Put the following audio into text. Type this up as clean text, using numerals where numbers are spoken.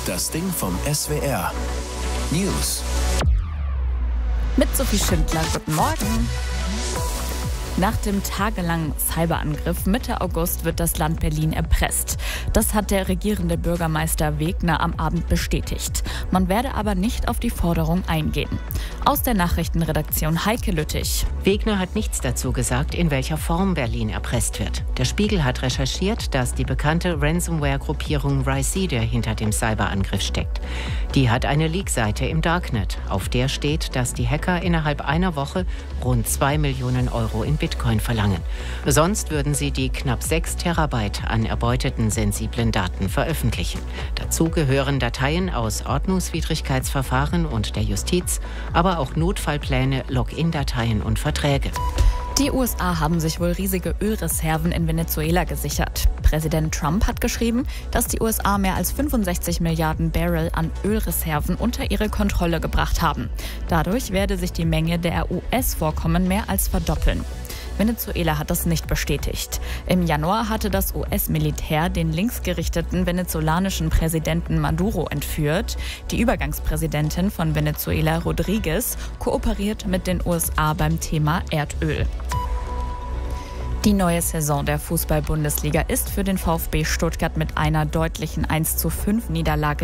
Das Ding vom SWR. News. Mit Sophie Schindler, guten Morgen. Nach dem tagelangen Cyberangriff Mitte August wird das Land Berlin erpresst. Das hat der regierende Bürgermeister Wegner am Abend bestätigt. Man werde aber nicht auf die Forderung eingehen. Aus der Nachrichtenredaktion Heike Lüttich. Wegner hat nichts dazu gesagt, in welcher Form Berlin erpresst wird. Der Spiegel hat recherchiert, dass die bekannte Ransomware-Gruppierung Rhysida hinter dem Cyberangriff steckt. Die hat eine Leak-Seite im Darknet. Auf der steht, dass die Hacker innerhalb einer Woche rund 2 Millionen Euro in Bitcoin verlangen. Sonst würden sie die knapp 6 Terabyte an erbeuteten sensiblen Daten veröffentlichen. Dazu gehören Dateien aus Ordnungswidrigkeitsverfahren und der Justiz, aber auch Notfallpläne, Login-Dateien und Verträge. Die USA haben sich wohl riesige Ölreserven in Venezuela gesichert. Präsident Trump hat geschrieben, dass die USA mehr als 65 Milliarden Barrel an Ölreserven unter ihre Kontrolle gebracht haben. Dadurch werde sich die Menge der US-Vorkommen mehr als verdoppeln. Venezuela hat das nicht bestätigt. Im Januar hatte das US-Militär den linksgerichteten venezolanischen Präsidenten Maduro entführt. Die Übergangspräsidentin von Venezuela, Rodriguez, kooperiert mit den USA beim Thema Erdöl. Die neue Saison der Fußball-Bundesliga ist für den VfB Stuttgart mit einer deutlichen 1:5 Niederlage